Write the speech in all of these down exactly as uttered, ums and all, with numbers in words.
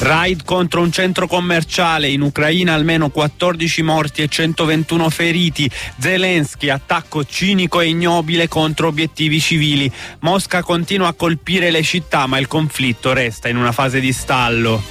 Raid contro un centro commerciale in Ucraina, almeno quattordici morti e centoventuno feriti. Zelensky, attacco cinico e ignobile contro obiettivi civili. Mosca continua a colpire le città, ma il conflitto resta in una fase di stallo.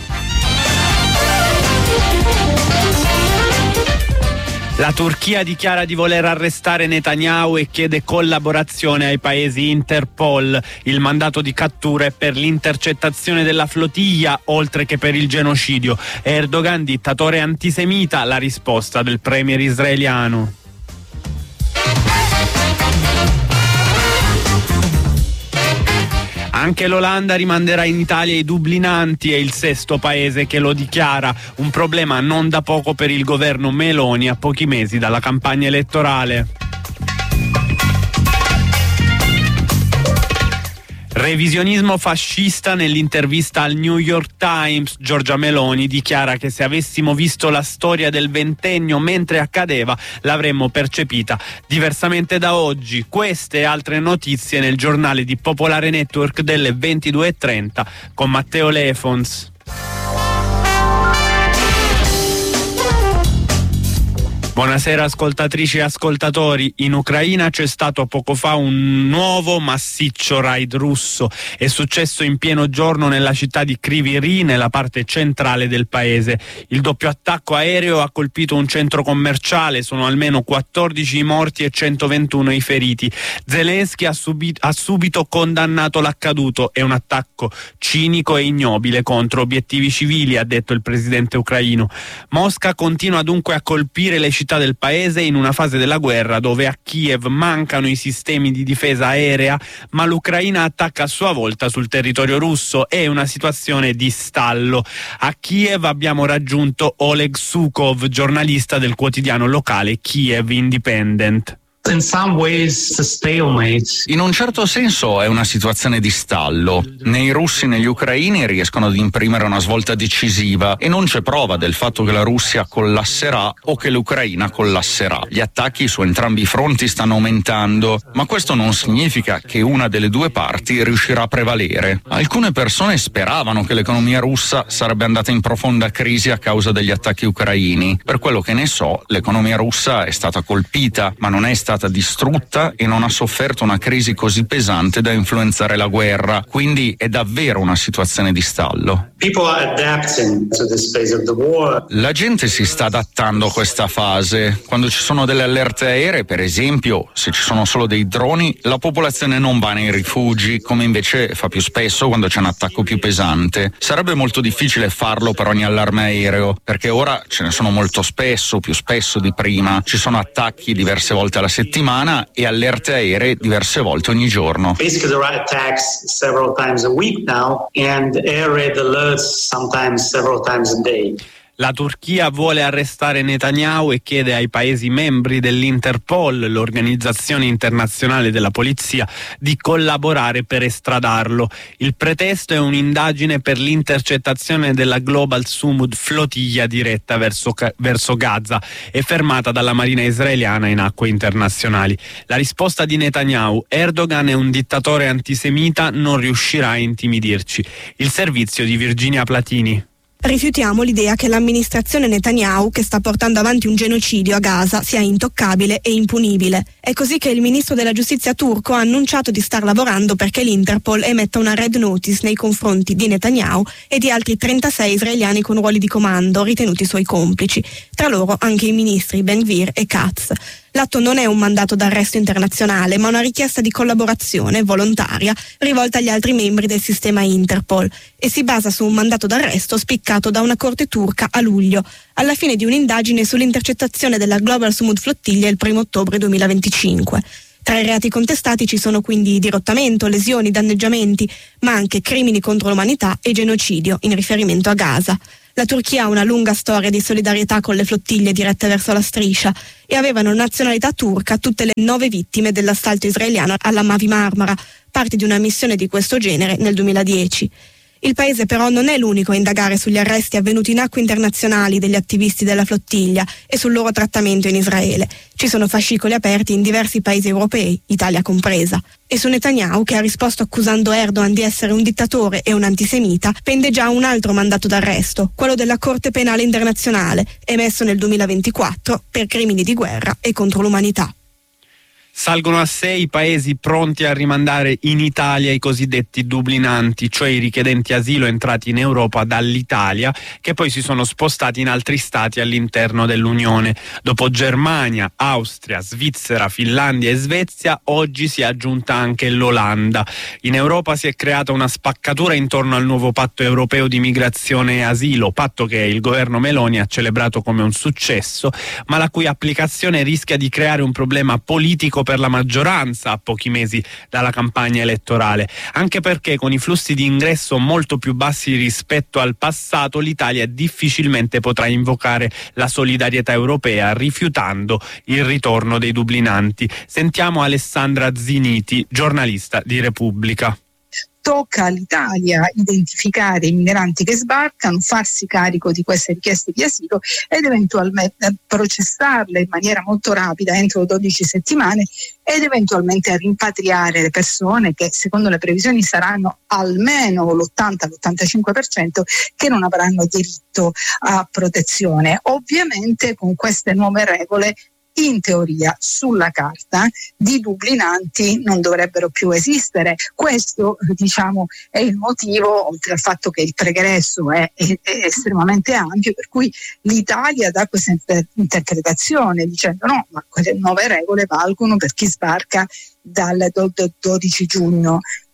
La Turchia dichiara di voler arrestare Netanyahu e chiede collaborazione ai paesi Interpol. Il mandato di cattura è per l'intercettazione della flottiglia, oltre che per il genocidio. Erdogan, dittatore antisemita, la risposta del premier israeliano. Anche l'Olanda rimanderà in Italia i dublinanti, è il sesto paese che lo dichiara, un problema non da poco per il governo Meloni a pochi mesi dalla campagna elettorale. Revisionismo fascista nell'intervista al New York Times. Giorgia Meloni dichiara che se avessimo visto la storia del ventennio mentre accadeva l'avremmo percepita diversamente da oggi. Queste e altre notizie nel giornale di Popolare Network delle ventidue e trenta con Matteo Lefons. Buonasera ascoltatrici e ascoltatori. In Ucraina c'è stato poco fa un nuovo massiccio raid russo. È successo in pieno giorno nella città di Kryvyi Rih, nella parte centrale del paese. Il doppio attacco aereo ha colpito un centro commerciale, sono almeno quattordici i morti e centoventuno i feriti. Zelensky ha, subito, ha subito condannato l'accaduto. È un attacco cinico e ignobile contro obiettivi civili, ha detto il presidente ucraino. Mosca continua dunque a colpire le città del paese in una fase della guerra dove a Kiev mancano i sistemi di difesa aerea, ma l'Ucraina attacca a sua volta sul territorio russo. È una situazione di stallo. A Kiev abbiamo raggiunto Oleg Sukov, giornalista del quotidiano locale Kiev Independent. In some ways a stalemate. In un certo senso è una situazione di stallo. Né i russi né gli ucraini riescono ad imprimere una svolta decisiva e non c'è prova del fatto che la Russia collasserà o che l'Ucraina collasserà. Gli attacchi su entrambi i fronti stanno aumentando, ma questo non significa che una delle due parti riuscirà a prevalere. Alcune persone speravano che l'economia russa sarebbe andata in profonda crisi a causa degli attacchi ucraini. Per quello che ne so, l'economia russa è stata colpita, ma non è stata stata distrutta e non ha sofferto una crisi così pesante da influenzare la guerra, quindi è davvero una situazione di stallo. People are adapting to this phase of the war. La gente si sta adattando a questa fase. Quando ci sono delle allerte aeree, per esempio, se ci sono solo dei droni, la popolazione non va nei rifugi, come invece fa più spesso quando c'è un attacco più pesante. Sarebbe molto difficile farlo per ogni allarme aereo, perché ora ce ne sono molto spesso, più spesso di prima. Ci sono attacchi diverse volte alla settimana e allerte aeree diverse volte ogni giorno. Basically there are attacks several times a week now and air raid alerts sometimes several times a day. La Turchia vuole arrestare Netanyahu e chiede ai paesi membri dell'Interpol, l'organizzazione internazionale della polizia, di collaborare per estradarlo. Il pretesto è un'indagine per l'intercettazione della Global Sumud flottiglia diretta verso, verso Gaza e fermata dalla marina israeliana in acque internazionali. La risposta di Netanyahu: Erdogan è un dittatore antisemita, non riuscirà a intimidirci. Il servizio di Virginia Platini. Rifiutiamo l'idea che l'amministrazione Netanyahu, che sta portando avanti un genocidio a Gaza, sia intoccabile e impunibile. È così che il ministro della giustizia turco ha annunciato di star lavorando perché l'Interpol emetta una red notice nei confronti di Netanyahu e di altri trentasei israeliani con ruoli di comando ritenuti suoi complici, tra loro anche i ministri Ben-Gvir e Katz. L'atto non è un mandato d'arresto internazionale, ma una richiesta di collaborazione volontaria rivolta agli altri membri del sistema Interpol e si basa su un mandato d'arresto spiccato da una corte turca a luglio, alla fine di un'indagine sull'intercettazione della Global Sumud flottiglia il primo ottobre duemilaventicinque. Tra i reati contestati ci sono quindi dirottamento, lesioni, danneggiamenti, ma anche crimini contro l'umanità e genocidio in riferimento a Gaza. La Turchia ha una lunga storia di solidarietà con le flottiglie dirette verso la striscia e avevano nazionalità turca tutte le nove vittime dell'assalto israeliano alla Mavi Marmara, parte di una missione di questo genere nel duemiladieci. Il paese però non è l'unico a indagare sugli arresti avvenuti in acque internazionali degli attivisti della flottiglia e sul loro trattamento in Israele. Ci sono fascicoli aperti in diversi paesi europei, Italia compresa. E su Netanyahu, che ha risposto accusando Erdogan di essere un dittatore e un antisemita, pende già un altro mandato d'arresto, quello della Corte Penale Internazionale, emesso nel duemilaventiquattro per crimini di guerra e contro l'umanità. Salgono a sei i paesi pronti a rimandare in Italia i cosiddetti dublinanti, cioè i richiedenti asilo entrati in Europa dall'Italia, che poi si sono spostati in altri stati all'interno dell'Unione. Dopo Germania, Austria, Svizzera, Finlandia e Svezia, oggi si è aggiunta anche l'Olanda. In Europa si è creata una spaccatura intorno al nuovo patto europeo di migrazione e asilo, patto che il governo Meloni ha celebrato come un successo, ma la cui applicazione rischia di creare un problema politico per la maggioranza a pochi mesi dalla campagna elettorale, anche perché con i flussi di ingresso molto più bassi rispetto al passato l'Italia difficilmente potrà invocare la solidarietà europea rifiutando il ritorno dei dublinanti. Sentiamo Alessandra Ziniti, giornalista di Repubblica. Tocca all'Italia identificare i migranti che sbarcano, farsi carico di queste richieste di asilo ed eventualmente processarle in maniera molto rapida entro dodici settimane ed eventualmente rimpatriare le persone che secondo le previsioni saranno almeno l'ottanta l'ottantacinque per cento che non avranno diritto a protezione. Ovviamente con queste nuove regole in teoria sulla carta di dublinanti non dovrebbero più esistere. Questo diciamo è il motivo, oltre al fatto che il pregresso è, è, è estremamente ampio, per cui l'Italia dà questa inter- interpretazione dicendo no, ma quelle nuove regole valgono per chi sbarca dal do- do- dodici giugno.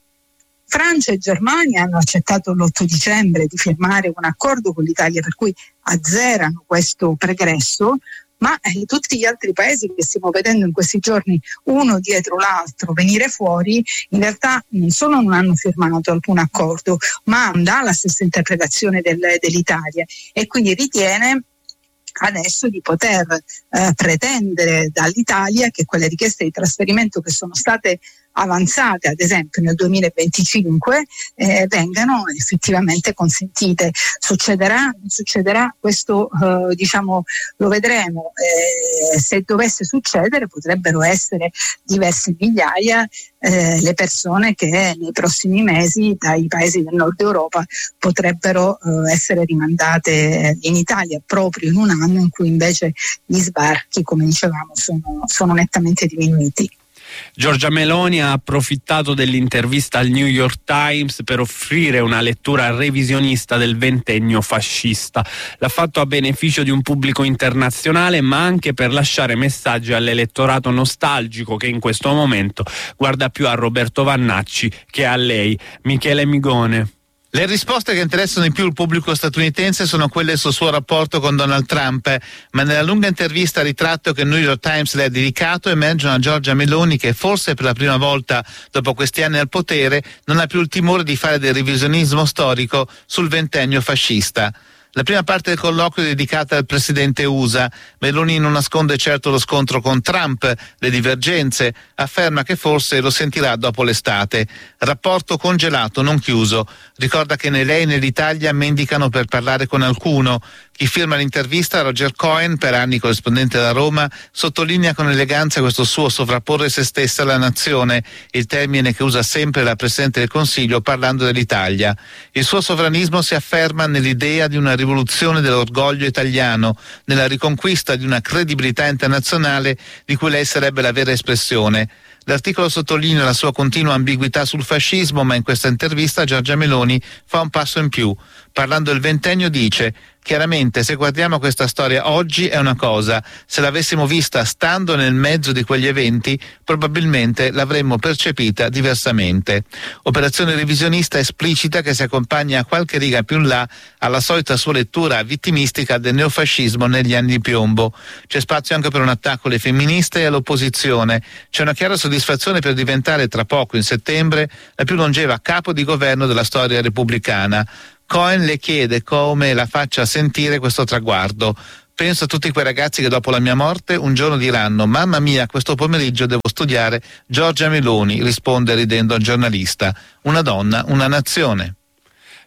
Francia e Germania hanno accettato l'otto dicembre di firmare un accordo con l'Italia per cui azzerano questo pregresso, ma eh, tutti gli altri paesi che stiamo vedendo in questi giorni uno dietro l'altro venire fuori in realtà non solo non hanno firmato alcun accordo, ma hanno la stessa interpretazione del, dell'Italia e quindi ritiene adesso di poter eh, pretendere dall'Italia che quelle richieste di trasferimento che sono state avanzate ad esempio nel duemilaventicinque eh, vengano effettivamente consentite. Succederà, non succederà, questo eh, diciamo lo vedremo. Eh, se dovesse succedere potrebbero essere diverse migliaia eh, le persone che nei prossimi mesi dai paesi del nord Europa potrebbero eh, essere rimandate in Italia proprio in un anno in cui invece gli sbarchi, come dicevamo, sono, sono nettamente diminuiti. Giorgia Meloni ha approfittato dell'intervista al New York Times per offrire una lettura revisionista del ventennio fascista. L'ha fatto a beneficio di un pubblico internazionale, ma anche per lasciare messaggi all'elettorato nostalgico che in questo momento guarda più a Roberto Vannacci che a lei. Michele Migone. Le risposte che interessano di più il pubblico statunitense sono quelle sul suo rapporto con Donald Trump, ma nella lunga intervista a ritratto che il New York Times le ha dedicato emerge una Giorgia Meloni che forse per la prima volta dopo questi anni al potere non ha più il timore di fare del revisionismo storico sul ventennio fascista. La prima parte del colloquio è dedicata al presidente U S A. Meloni non nasconde certo lo scontro con Trump, le divergenze, afferma che forse lo sentirà dopo l'estate. Rapporto congelato, non chiuso. Ricorda che né lei né l'Italia mendicano per parlare con alcuno. Chi firma l'intervista, Roger Cohen, per anni corrispondente da Roma, sottolinea con eleganza questo suo sovrapporre se stessa alla nazione, il termine che usa sempre la Presidente del Consiglio parlando dell'Italia. Il suo sovranismo si afferma nell'idea di una rivoluzione dell'orgoglio italiano, nella riconquista di una credibilità internazionale di cui lei sarebbe la vera espressione. L'articolo sottolinea la sua continua ambiguità sul fascismo, ma in questa intervista Giorgia Meloni fa un passo in più. Parlando del ventennio dice: chiaramente se guardiamo questa storia oggi è una cosa, se l'avessimo vista stando nel mezzo di quegli eventi probabilmente l'avremmo percepita diversamente. Operazione revisionista esplicita che si accompagna a qualche riga più in là alla solita sua lettura vittimistica del neofascismo negli anni di piombo. C'è spazio anche per un attacco alle femministe e all'opposizione. C'è una chiara soddisfazione per diventare tra poco in settembre la più longeva capo di governo della storia repubblicana. Cohen le chiede come la faccia sentire questo traguardo. Penso a tutti quei ragazzi che dopo la mia morte un giorno diranno: mamma mia, questo pomeriggio devo studiare Giorgia Meloni, risponde ridendo al giornalista. Una donna, una nazione.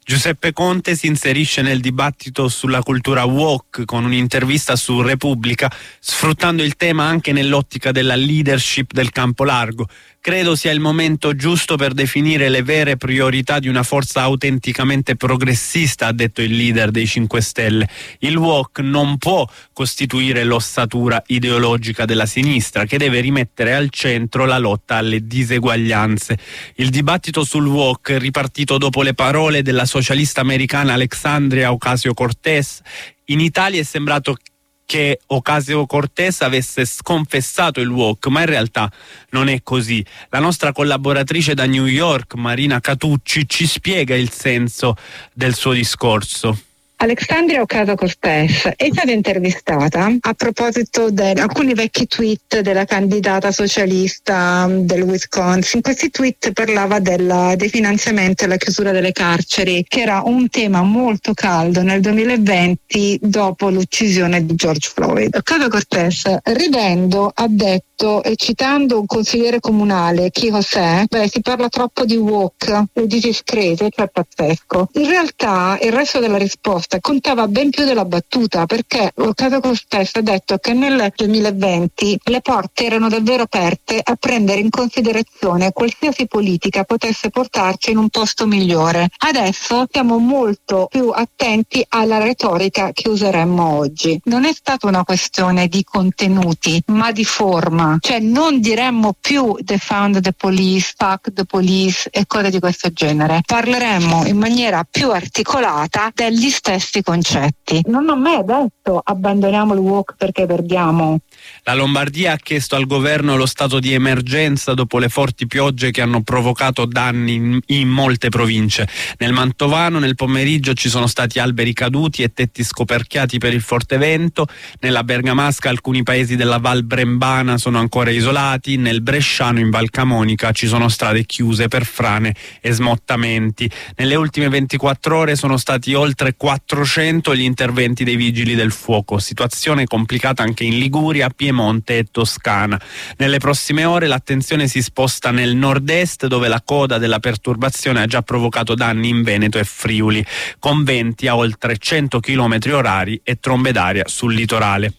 Giuseppe Conte si inserisce nel dibattito sulla cultura woke con un'intervista su Repubblica, sfruttando il tema anche nell'ottica della leadership del campo largo. Credo sia il momento giusto per definire le vere priorità di una forza autenticamente progressista, ha detto il leader dei cinque Stelle. Il woke non può costituire l'ossatura ideologica della sinistra, che deve rimettere al centro la lotta alle diseguaglianze. Il dibattito sul woke, ripartito dopo le parole della socialista americana Alexandria Ocasio-Cortez, in Italia è sembrato che Ocasio-Cortez avesse sconfessato il woke, ma in realtà non è così. La nostra collaboratrice da New York, Marina Catucci, ci spiega il senso del suo discorso. Alexandria Ocasio-Cortez è stata intervistata a proposito di alcuni vecchi tweet della candidata socialista del Wisconsin. Questi tweet parlava del definanziamento e la chiusura delle carceri, che era un tema molto caldo nel duemilaventi dopo l'uccisione di George Floyd. Ocasio-Cortez, ridendo, ha detto, e citando un consigliere comunale, Chi José, beh, si parla troppo di woke e di discreto, cioè pazzesco. In realtà il resto della risposta contava ben più della battuta, perché Ocasio-Cortez ha detto che nel duemilaventi le porte erano davvero aperte a prendere in considerazione qualsiasi politica potesse portarci in un posto migliore. Adesso siamo molto più attenti alla retorica che useremmo oggi. Non è stata una questione di contenuti, ma di forma. Cioè non diremmo più defund the police, fuck the police e cose di questo genere. Parleremmo in maniera più articolata degli stessi concetti. Non ho mai detto abbandoniamo il woke perché perdiamo. La Lombardia ha chiesto al governo lo stato di emergenza dopo le forti piogge che hanno provocato danni in, in molte province. Nel Mantovano nel pomeriggio ci sono stati alberi caduti e tetti scoperchiati per il forte vento. Nella Bergamasca alcuni paesi della Val Brembana sono ancora isolati. Nel Bresciano in Val Camonica ci sono strade chiuse per frane e smottamenti. Nelle ultime ventiquattro ore sono stati oltre quattrocento gli interventi dei vigili del fuoco. Situazione complicata anche in Liguria, Piemonte e Toscana. Nelle prossime ore l'attenzione si sposta nel nord-est, dove la coda della perturbazione ha già provocato danni in Veneto e Friuli, con venti a oltre cento chilometri orari e trombe d'aria sul litorale.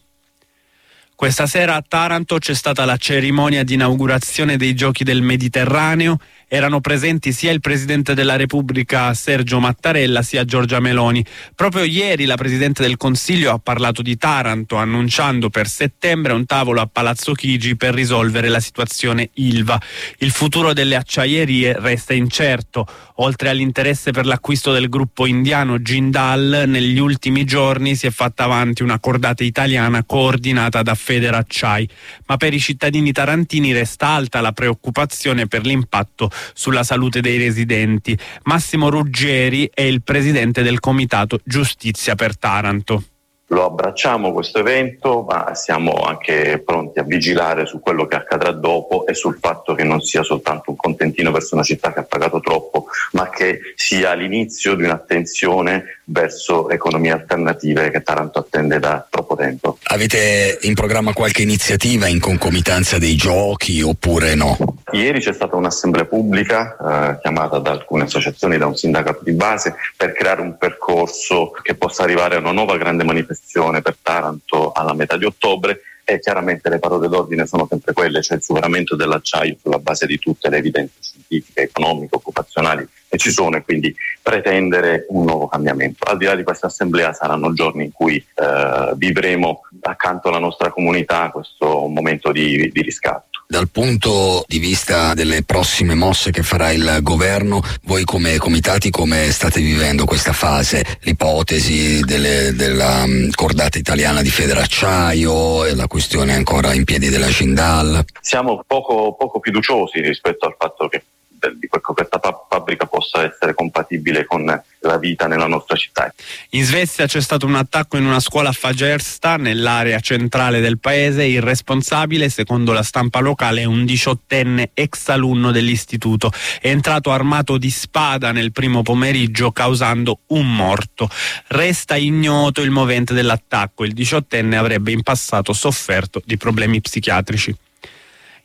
Questa sera a Taranto c'è stata la cerimonia di inaugurazione dei Giochi del Mediterraneo. Erano presenti sia il Presidente della Repubblica Sergio Mattarella sia Giorgia Meloni. Proprio ieri la Presidente del Consiglio ha parlato di Taranto, annunciando per settembre un tavolo a Palazzo Chigi per risolvere la situazione Ilva. Il futuro delle acciaierie resta incerto. Oltre all'interesse per l'acquisto del gruppo indiano Jindal, negli ultimi giorni si è fatta avanti una cordata italiana coordinata da Federacciai. Ma per i cittadini tarantini resta alta la preoccupazione per l'impatto sulla salute dei residenti. Massimo Ruggeri è il presidente del Comitato Giustizia per Taranto. Lo abbracciamo questo evento, ma siamo anche pronti a vigilare su quello che accadrà dopo e sul fatto che non sia soltanto un contentino verso una città che ha pagato troppo, ma che sia l'inizio di un'attenzione verso economie alternative che Taranto attende da troppo tempo. Avete in programma qualche iniziativa in concomitanza dei giochi oppure no? Ieri c'è stata un'assemblea pubblica eh, chiamata da alcune associazioni, da un sindacato di base, per creare un percorso che possa arrivare a una nuova grande manifestazione per Taranto alla metà di ottobre. E chiaramente le parole d'ordine sono sempre quelle, cioè il superamento dell'acciaio sulla base di tutte le evidenze scientifiche, economiche, occupazionali, e ci sono, e quindi pretendere un nuovo cambiamento. Al di là di questa assemblea saranno giorni in cui eh, vivremo accanto alla nostra comunità questo momento di, di riscatto. Dal punto di vista delle prossime mosse che farà il governo, voi come comitati come state vivendo questa fase? L'ipotesi delle, della cordata italiana di Federacciaio e la questione ancora in piedi della Jindal? Siamo poco, poco fiduciosi rispetto al fatto che di questa fabbrica possa essere compatibile con la vita nella nostra città. In Svezia c'è stato un attacco in una scuola a Fagersta, nell'area centrale del paese. Il responsabile, secondo la stampa locale, è un diciottenne ex alunno dell'istituto. È entrato armato di spada nel primo pomeriggio, causando un morto. Resta ignoto il movente dell'attacco. Il diciottenne avrebbe in passato sofferto di problemi psichiatrici.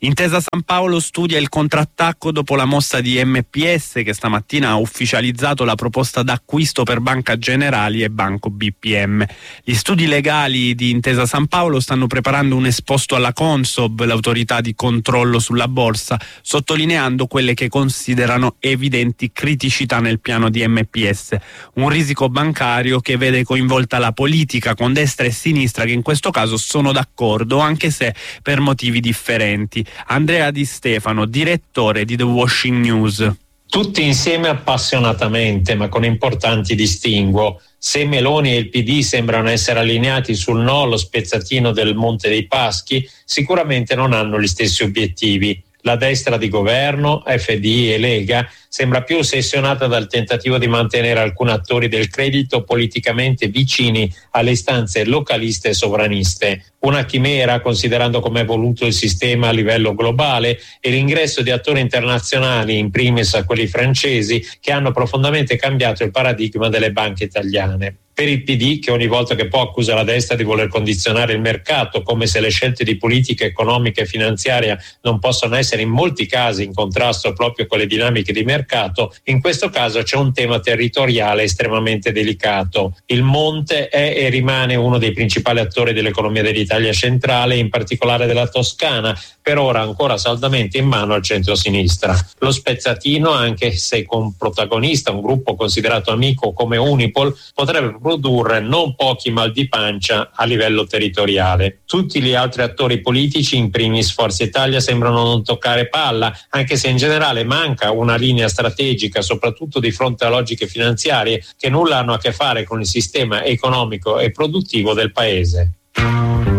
Intesa San Paolo studia il contrattacco dopo la mossa di M P S, che stamattina ha ufficializzato la proposta d'acquisto per Banca Generali e Banco B P M. Gli studi legali di Intesa San Paolo stanno preparando un esposto alla Consob, l'autorità di controllo sulla borsa, sottolineando quelle che considerano evidenti criticità nel piano di M P S. Un risico bancario che vede coinvolta la politica, con destra e sinistra che in questo caso sono d'accordo, anche se per motivi differenti. Andrea Di Stefano, direttore di The Washing News. Tutti insieme appassionatamente, ma con importanti distinguo. Se Meloni e il P D sembrano essere allineati sul no allo spezzatino del Monte dei Paschi, sicuramente non hanno gli stessi obiettivi. La destra di governo, F D I e Lega, sembra più ossessionata dal tentativo di mantenere alcuni attori del credito politicamente vicini alle istanze localiste e sovraniste. Una chimera, considerando come è voluto il sistema a livello globale, e l'ingresso di attori internazionali, in primis a quelli francesi, che hanno profondamente cambiato il paradigma delle banche italiane. Per il P D, che ogni volta che può accusa la destra di voler condizionare il mercato, come se le scelte di politica economica e finanziaria non possono essere in molti casi in contrasto proprio con le dinamiche di mercato, in questo caso c'è un tema territoriale estremamente delicato. Il Monte è e rimane uno dei principali attori dell'economia dell'Italia centrale, in particolare della Toscana, per ora ancora saldamente in mano al centro-sinistra. Lo spezzatino, anche se con protagonista un gruppo considerato amico come Unipol, potrebbe produrre non pochi mal di pancia a livello territoriale. Tutti gli altri attori politici, in primis Forza Italia, sembrano non toccare palla, anche se in generale manca una linea strategica, soprattutto di fronte a logiche finanziarie che nulla hanno a che fare con il sistema economico e produttivo del paese.